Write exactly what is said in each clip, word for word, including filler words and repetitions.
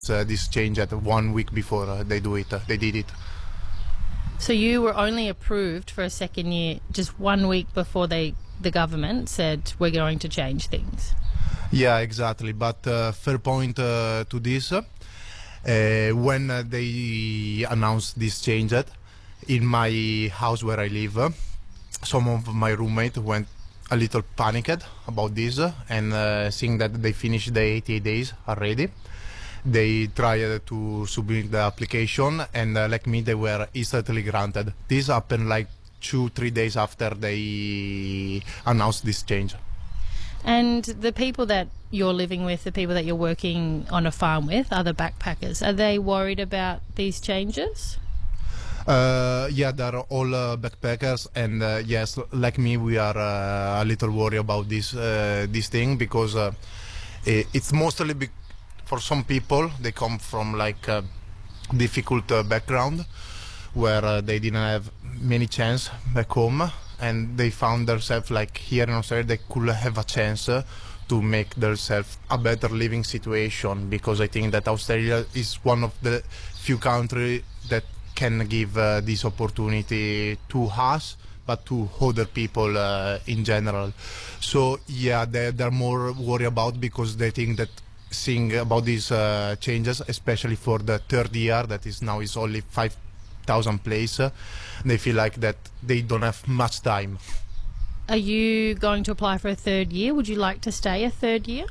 Uh, this change at one week before uh, they do it. Uh, they did it. So you were only approved for a second year just one week before they, the government said we're going to change things. Yeah, exactly. But uh, fair point uh, to this. Uh, when uh, they announced this change, uh, in my house where I live, uh, some of my roommates went a little panicked about this uh, and uh, seeing that they finished the eighty days already. They tried to submit the application, and uh, like me, they were instantly granted. This happened like two, three days after they announced this change. And the people that you're living with, the people that you're working on a farm with, other backpackers, are they worried about these changes? Uh, yeah, they're all uh, backpackers, and uh, yes, like me, we are uh, a little worried about this uh, this thing because uh, it's mostly be- for some people they come from like a difficult uh, background where uh, they didn't have many chance back home, and they found themselves like here in Australia they could have a chance uh, to make themselves a better living situation, because I think that Australia is one of the few countries that can give uh, this opportunity to us, but to other people uh, in general. So yeah, they, they're more worried about, because they think that seeing about these uh, changes, especially for the third year, that is now is only five thousand places, uh, they feel like that they don't have much time. Are you going to apply for a third year? Would you like to stay a third year?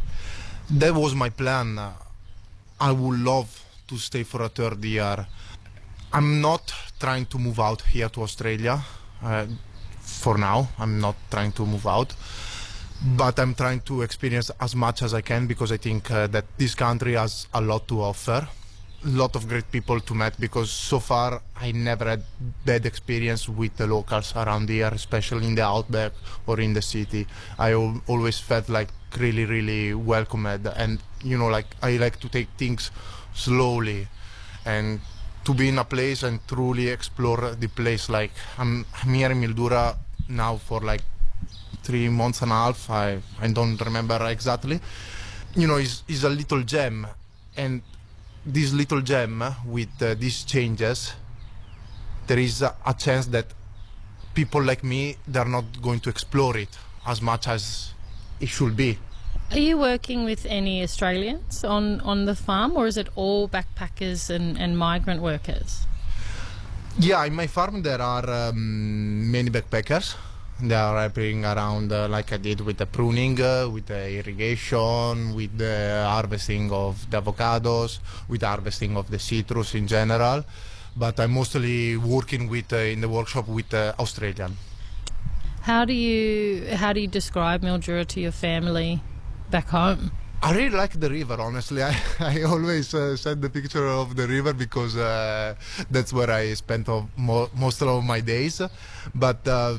That was my plan. Uh, I would love to stay for a third year. I'm not trying to move out here to Australia. Uh, for now, I'm not trying to move out. But I'm trying to experience as much as I can, because I think uh, that this country has a lot to offer. A lot of great people to meet, because so far I never had bad experience with the locals around here, especially in the outback or in the city. I al- always felt like really, really welcomed, and you know, like I like to take things slowly and to be in a place and truly explore the place. Like I'm, I'm here in Mildura now for like three months and a half. I, I don't remember exactly. You know, it's, it's a little gem, and this little gem with uh, these changes, there is a, a chance that people like me, they're not going to explore it as much as it should be. Are you working with any Australians on, on the farm, or is it all backpackers and, and migrant workers? Yeah, in my farm there are um, many backpackers. They are helping around uh, like I did with the pruning, uh, with the irrigation, with the harvesting of the avocados, with harvesting of the citrus in general. But I'm mostly working with uh, in the workshop with uh, Australian. How do you how do you describe Mildura to your family back home? I really like the river, honestly. I, I always uh, send the picture of the river because uh, that's where I spent of mo- most of my days. But uh,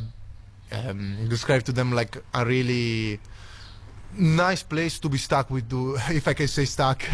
um, describe to them like a really nice place to be stuck with, do, if I can say stuck,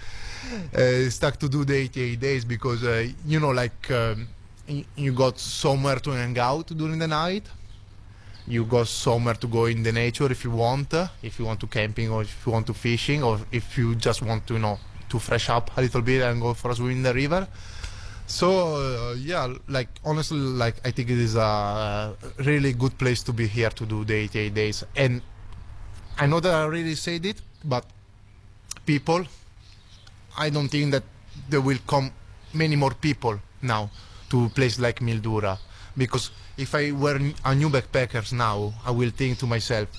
uh, stuck to do the eighty-eight days, because, uh, you know, like um, y- you got somewhere to hang out during the night. You got somewhere to go in the nature if you want, uh, if you want to camping, or if you want to fishing, or if you just want to, you know, to fresh up a little bit and go for a swim in the river. So uh, yeah, like honestly, like I think it is a really good place to be here to do the eighty-eight days. And I know that I already said it, but people, I don't think that there will come many more people now to a place like Mildura, because if I were a new backpacker now, I will think to myself,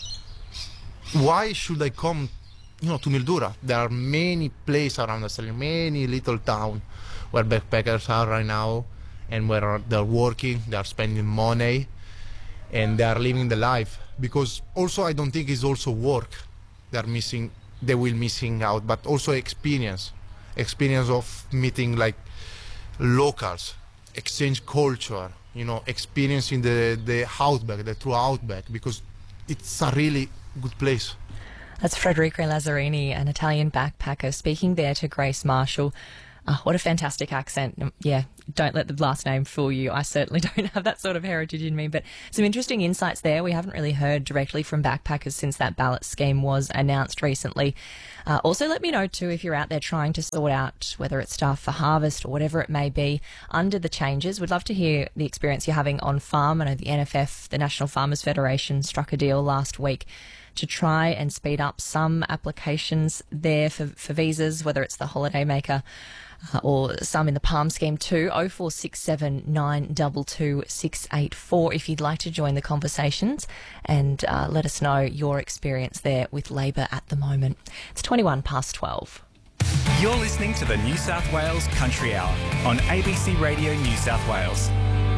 why should I come, you know, to Mildura? There are many places around Australia, many little towns where backpackers are right now, and where they're working, they're spending money, and they are living the life. Because also I don't think it's also work they're missing, they will missing out, but also experience, experience of meeting like locals, exchange culture, you know, experiencing the, the outback, the true outback, because it's a really good place. That's Federico Lazzarini, an Italian backpacker, speaking there to Grace Marshall. Oh, what a fantastic accent. Um, Yeah, don't let the last name fool you. I certainly don't have that sort of heritage in me. But some interesting insights there. We haven't really heard directly from backpackers since that ballot scheme was announced recently. Uh, also, let me know too if you're out there trying to sort out whether it's staff for harvest or whatever it may be under the changes. We'd love to hear the experience you're having on farm. I know the N F F, the National Farmers Federation, struck a deal last week to try and speed up some applications there for, for visas, whether it's the Holidaymaker uh, or some in the Palm scheme too. oh four six seven nine two two six eight four if you'd like to join the conversations and uh, let us know your experience there with Labor at the moment. It's twenty-one past twelve. You're listening to the New South Wales Country Hour on A B C Radio New South Wales.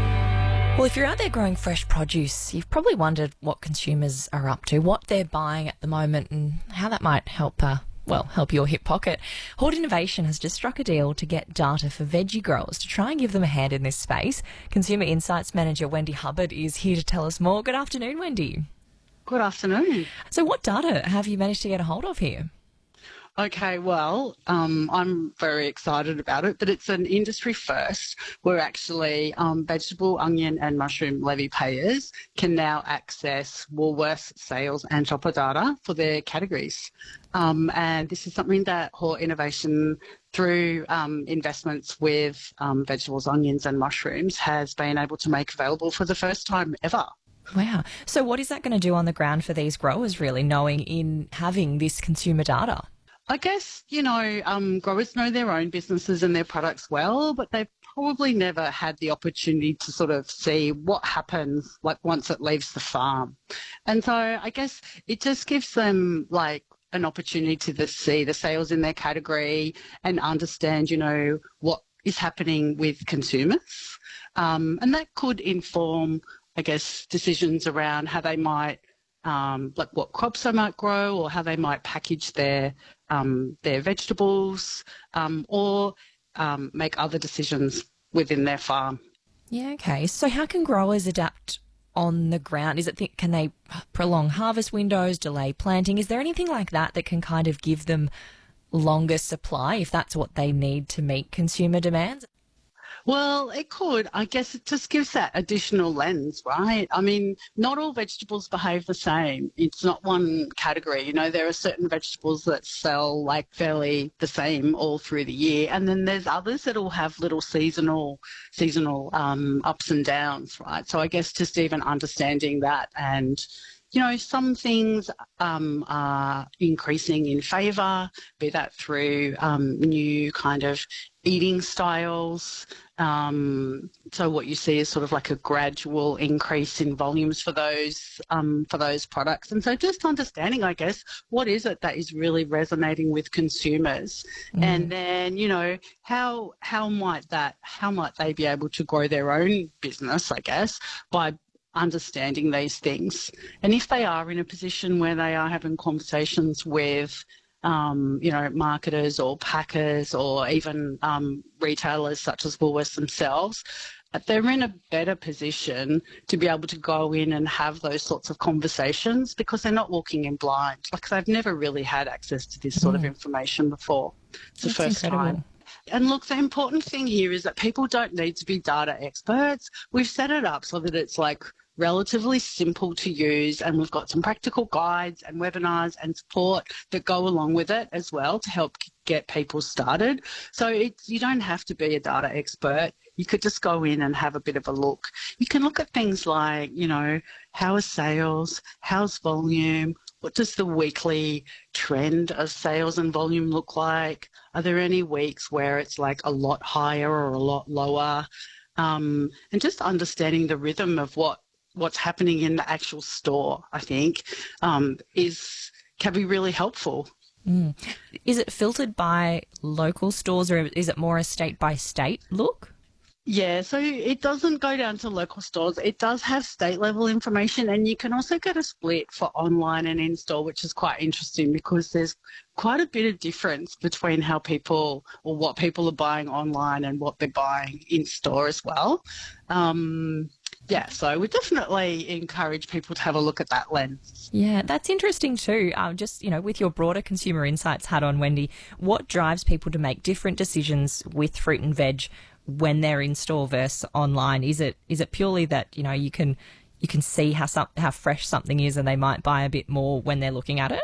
Well, if you're out there growing fresh produce, you've probably wondered what consumers are up to, what they're buying at the moment, and how that might help, uh, well, help your hip pocket. Hort Innovation has just struck a deal to get data for veggie growers to try and give them a hand in this space. Consumer Insights Manager Wendy Hubbard is here to tell us more. Good afternoon, Wendy. Good afternoon. So what data have you managed to get a hold of here? Okay, well, um, I'm very excited about it, but it's an industry first where actually um, vegetable, onion and mushroom levy payers can now access Woolworths sales and shopper data for their categories. Um, and this is something that Hort Innovation, through um, investments with um, vegetables, onions and mushrooms, has been able to make available for the first time ever. Wow. So what is that going to do on the ground for these growers, really, knowing in having this consumer data? I guess, you know, um, growers know their own businesses and their products well, but they've probably never had the opportunity to sort of see what happens like once it leaves the farm. And so I guess it just gives them like an opportunity to the, see the sales in their category and understand, you know, what is happening with consumers. Um, and that could inform, I guess, decisions around how they might Um, like what crops they might grow or how they might package their um, their vegetables um, or um, make other decisions within their farm. Yeah, okay. So how can growers adapt on the ground? Is it th- can they prolong harvest windows, delay planting? Is there anything like that that can kind of give them longer supply if that's what they need to meet consumer demands? Well, it could. I guess it just gives that additional lens, right? I mean, not all vegetables behave the same. It's not one category. You know, there are certain vegetables that sell like fairly the same all through the year. And then there's others that will have little seasonal, seasonal um, ups and downs, right? So I guess just even understanding that and, you know, some things um, are increasing in favour, be that through um, new kind of eating styles. Um, so what you see is sort of like a gradual increase in volumes for those um, for those products. And so just understanding, I guess, what is it that is really resonating with consumers, mm. and then you know how how might that how might they be able to grow their own business, I guess, by understanding these things. And if they are in a position where they are having conversations with Um, you know, marketers or packers or even um, retailers such as Woolworths themselves, they're in a better position to be able to go in and have those sorts of conversations because they're not walking in blind. Like they've never really had access to this sort mm. of information before. It's That's the first incredible. time. And look, the important thing here is that people don't need to be data experts. We've set it up so that it's like relatively simple to use, and we've got some practical guides and webinars and support that go along with it as well to help get people started. So it's, you don't have to be a data expert. You could just go in and have a bit of a look. You can look at things like, you know, how are sales, how's volume, what does the weekly trend of sales and volume look like? Are there any weeks where it's like a lot higher or a lot lower? Um, and just understanding the rhythm of what what's happening in the actual store, I think, um, is can be really helpful. Mm. Is it filtered by local stores or is it more a state-by-state look? Yeah, so it doesn't go down to local stores. It does have state-level information, and you can also get a split for online and in-store, which is quite interesting because there's quite a bit of difference between how people or what people are buying online and what they're buying in-store as well. Um yeah, so we definitely encourage people to have a look at that lens. Yeah, that's interesting too. Um, just, you know, with your broader consumer insights hat on, Wendy, what drives people to make different decisions with fruit and veg when they're in store versus online? Is it is it purely that, you know, you can you can see how some, how fresh something is and they might buy a bit more when they're looking at it?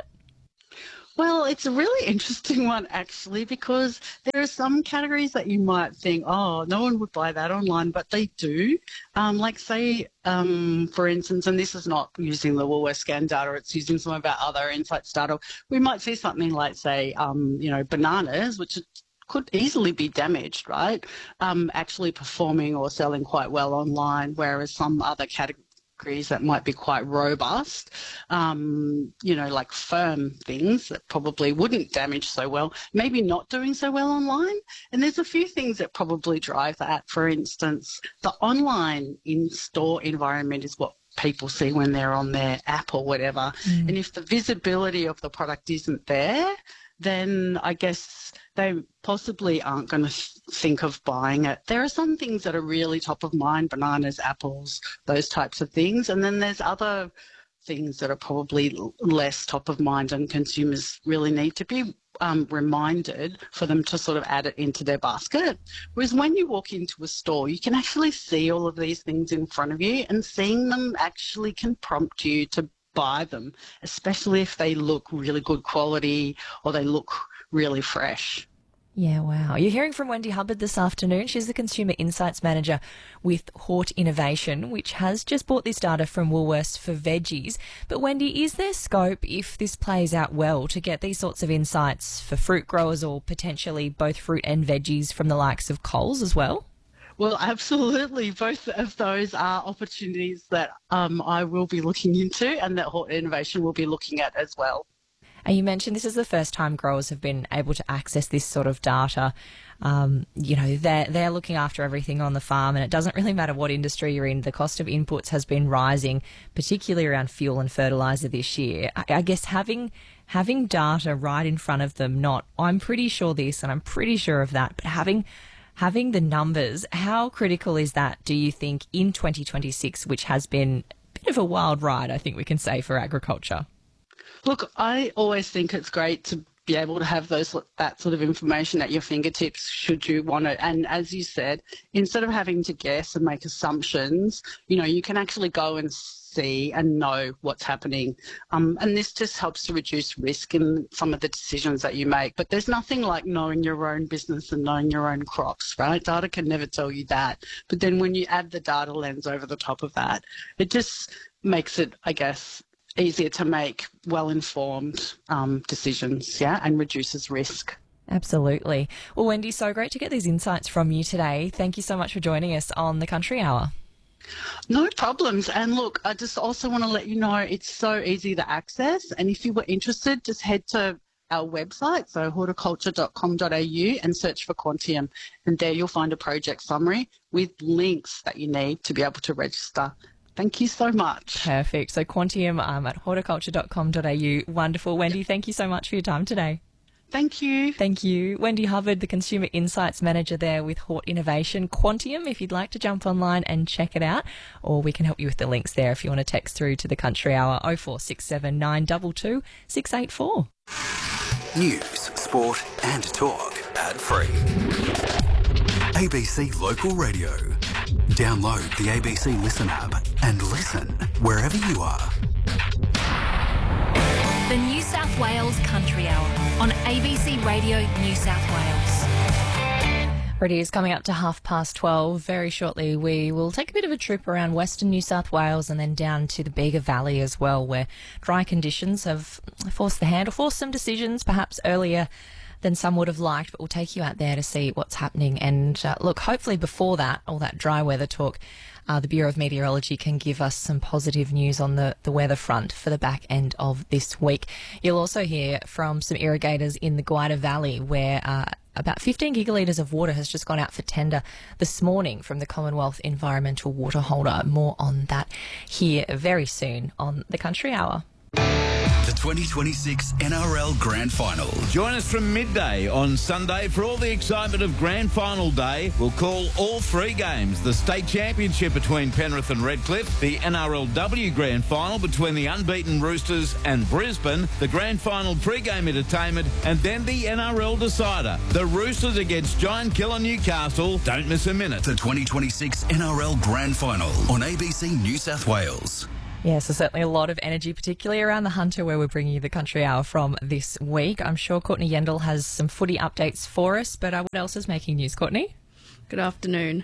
Well, it's a really interesting one, actually, because there are some categories that you might think, oh, no one would buy that online, but they do. Um, like, say, um, for instance, and this is not using the Woolworths scan data, it's using some of our other insights data, we might see something like, say, um, you know, bananas, which could easily be damaged, right, um, actually performing or selling quite well online, whereas some other categories that might be quite robust, um, you know, like firm things that probably wouldn't damage so well, maybe not doing so well online. And there's a few things that probably drive that. For instance, the online in-store environment is what people see when they're on their app or whatever. Mm. And if the visibility of the product isn't there, then I guess they possibly aren't going to think of buying it. There are some things that are really top of mind, bananas, apples, those types of things. And then there's other things that are probably less top of mind, and consumers really need to be um, reminded for them to sort of add it into their basket. Whereas when you walk into a store, you can actually see all of these things in front of you, and seeing them actually can prompt you to buy them, especially if they look really good quality or they look really fresh. Yeah, wow. You're hearing from Wendy Hubbard this afternoon. She's the Consumer Insights Manager with Hort Innovation, which has just bought this data from Woolworths for veggies. But Wendy, is there scope, if this plays out well, to get these sorts of insights for fruit growers or potentially both fruit and veggies from the likes of Coles as well? Well, absolutely. Both of those are opportunities that um, I will be looking into and that Hort Innovation will be looking at as well. And you mentioned this is the first time growers have been able to access this sort of data. Um, you know, they're, they're looking after everything on the farm, and it doesn't really matter what industry you're in. The cost of inputs has been rising, particularly around fuel and fertiliser this year. I, I guess having having data right in front of them, not, I'm pretty sure this and I'm pretty sure of that, but having having the numbers, how critical is that, do you think, in twenty twenty-six, which has been a bit of a wild ride, I think we can say, for agriculture? Look, I always think it's great to be able to have those that sort of information at your fingertips should you want it. And as you said, instead of having to guess and make assumptions, you know, you can actually go and see and know what's happening. Um, and this just helps to reduce risk in some of the decisions that you make. But there's nothing like knowing your own business and knowing your own crops, right? Data can never tell you that. But then when you add the data lens over the top of that, it just makes it, I guess, easier to make well-informed um, decisions, yeah, and reduces risk. Absolutely. Well, Wendy, so great to get these insights from you today. Thank you so much for joining us on the Country Hour. No problems. And look, I just also want to let you know it's so easy to access. And if you were interested, just head to our website, so horticulture dot com dot a u, and search for Quantium. And there you'll find a project summary with links that you need to be able to register. Thank you so much. Perfect. So Quantium um, at horticulture dot com dot a u. Wonderful. Wendy, thank you so much for your time today. Thank you. Thank you. Wendy Hubbard, the Consumer Insights Manager there with Hort Innovation. Quantium, if you'd like to jump online and check it out, or we can help you with the links there if you want to text through to the Country Hour oh four six seven nine two two six eight four. News, sport and talk ad-free. A B C Local Radio. Download the A B C Listen app and listen wherever you are. The New South Wales Country Hour on A B C Radio New South Wales. It is coming up to half past twelve. Very shortly we will take a bit of a trip around Western New South Wales and then down to the Bega Valley as well, where dry conditions have forced the hand or forced some decisions perhaps earlier than some would have liked, but we'll take you out there to see what's happening. And uh, look, hopefully before that, all that dry weather talk, uh, the Bureau of Meteorology can give us some positive news on the, the weather front for the back end of this week. You'll also hear from some irrigators in the Gwydir Valley, where uh, about fifteen gigalitres of water has just gone out for tender this morning from the Commonwealth Environmental Water Holder. More on that here very soon on the Country Hour. The twenty twenty-six N R L Grand Final. Join us from midday on Sunday for all the excitement of Grand Final Day. We'll call all three games: the State Championship between Penrith and Redcliffe, the N R L W Grand Final between the unbeaten Roosters and Brisbane, the Grand Final pre-game entertainment, and then the N R L decider, the Roosters against Giant Killer Newcastle. Don't miss a minute. The twenty twenty-six N R L Grand Final on A B C New South Wales. Yeah, so certainly a lot of energy, particularly around the Hunter, where we're bringing you the Country Hour from this week. I'm sure Courtney Yendall has some footy updates for us, but uh, what else is making news, Courtney? Good afternoon.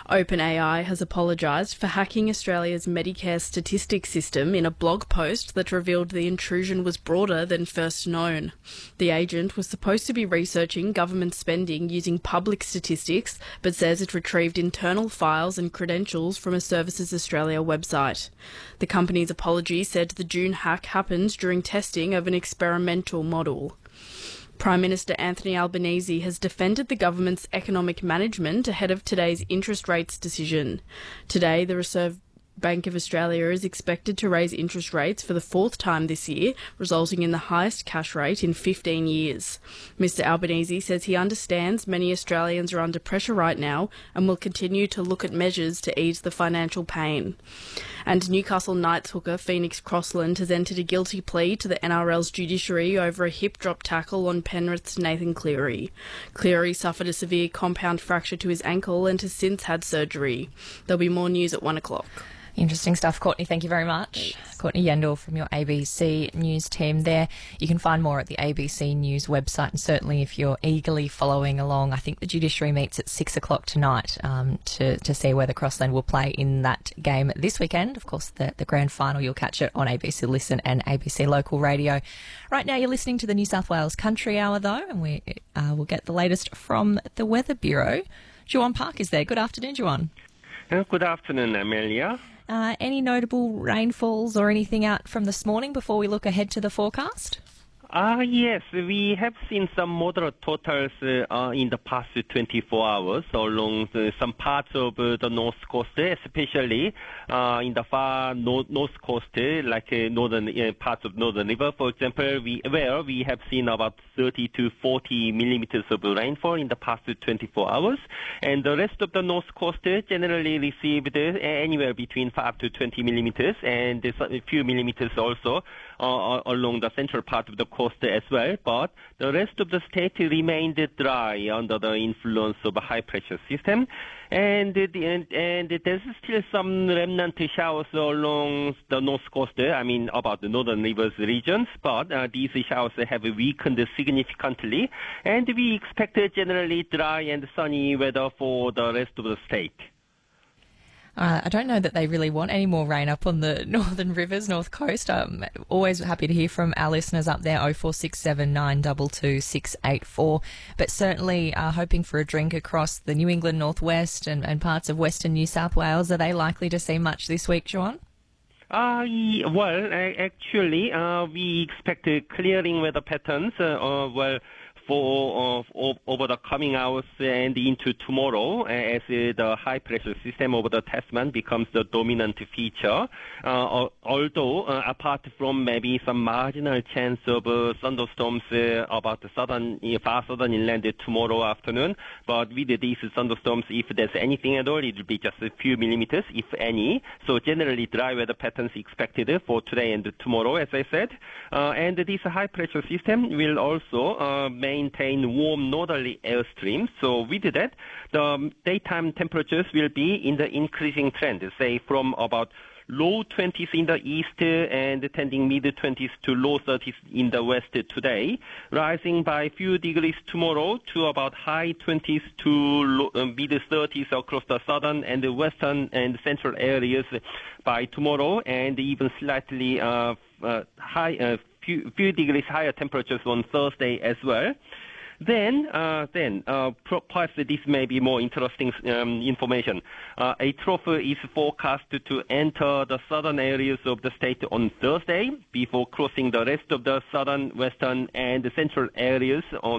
OpenAI has apologised for hacking Australia's Medicare statistics system in a blog post that revealed the intrusion was broader than first known. The agent was supposed to be researching government spending using public statistics, but says it retrieved internal files and credentials from a Services Australia website. The company's apology said the June hack happened during testing of an experimental model. Prime Minister Anthony Albanese has defended the government's economic management ahead of today's interest rates decision. Today, the Reserve Bank of Australia is expected to raise interest rates for the fourth time this year, resulting in the highest cash rate in fifteen years. Mr Albanese says he understands many Australians are under pressure right now and will continue to look at measures to ease the financial pain. And Newcastle Knights hooker Phoenix Crossland has entered a guilty plea to the N R L's judiciary over a hip drop tackle on Penrith's Nathan Cleary. Cleary suffered a severe compound fracture to his ankle and has since had surgery. There'll be more news at one o'clock. Interesting stuff, Courtney. Thank you very much. Thanks. Courtney Yendall from your A B C News team there. You can find more at the A B C News website, and certainly if you're eagerly following along, I think the judiciary meets at six o'clock tonight um, to, to see whether Crossland will play in that game this weekend. Of course, the, the grand final, you'll catch it on A B C Listen and A B C Local Radio. Right now, you're listening to the New South Wales Country Hour, though, and we uh, will get the latest from the Weather Bureau. Juwan Park is there. Good afternoon, Juwan. Uh, good afternoon, Amelia. Uh, any notable rainfalls or anything out from this morning before we look ahead to the forecast? Uh, yes, we have seen some moderate totals uh, in the past twenty-four hours along the, some parts of uh, the north coast, especially uh, in the far no- north coast, like uh, northern uh, parts of Northern River, for example, we, where we have seen about thirty to forty millimeters of rainfall in the past twenty-four hours. And the rest of the north coast generally received uh, anywhere between five to twenty millimeters, and a few millimeters also uh, along the central part of the coast as well, but the rest of the state remained dry under the influence of a high-pressure system, and, and, and there's still some remnant showers along the north coast, I mean about the northern rivers regions, but uh, these showers have weakened significantly, and we expect generally dry and sunny weather for the rest of the state. Uh, I don't know that they really want any more rain up on the northern rivers, north coast. I'm always happy to hear from our listeners up there, oh four six seven nine two two six eight four. But certainly uh, hoping for a drink across the New England northwest and, and parts of western New South Wales. Are they likely to see much this week, Joanne? Uh, well, actually, uh, we expect uh, clearing weather patterns, uh, uh, well, for uh, over the coming hours and into tomorrow, as uh, the high-pressure system over the Tasman becomes the dominant feature. Uh, although, uh, apart from maybe some marginal chance of uh, thunderstorms uh, about the southern, far southern inland tomorrow afternoon, but with these thunderstorms, if there's anything at all, it will be just a few millimeters, if any. So generally, dry weather patterns expected for today and tomorrow, as I said. Uh, and this high-pressure system will also uh, maintain maintain warm northerly air streams. So with that, the daytime temperatures will be in the increasing trend, say from about low twenties in the east and tending mid-twenties to low thirties in the west today, rising by a few degrees tomorrow to about high twenties to low, uh, mid-thirties across the southern and the western and central areas by tomorrow, and even slightly uh, uh, high, uh, few, few degrees higher temperatures on Thursday as well. Then, uh, then, uh, perhaps this may be more interesting um, information. Uh, a trough is forecast to enter the southern areas of the state on Thursday before crossing the rest of the southern, western, and central areas on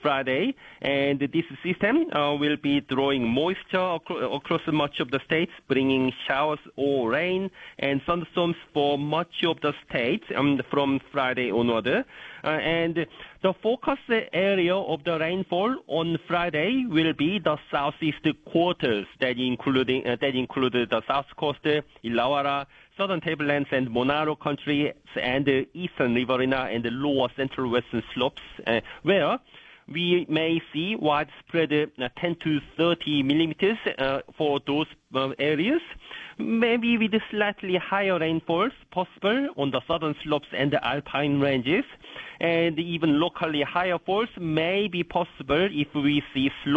Friday, and this system uh, will be drawing moisture acro- across much of the states, bringing showers or rain and thunderstorms for much of the states um, from Friday onward. Uh, and the focus area of the rainfall on Friday will be the southeast quarters, that including uh, that include the south coast, Illawarra, southern tablelands and Monaro country, and the eastern Riverina and the lower central western slopes, uh, where we may see widespread uh, ten to thirty millimeters uh, for those uh, areas, maybe with slightly higher rainfalls possible on the southern slopes and the alpine ranges, and even locally higher falls may be possible if we see slow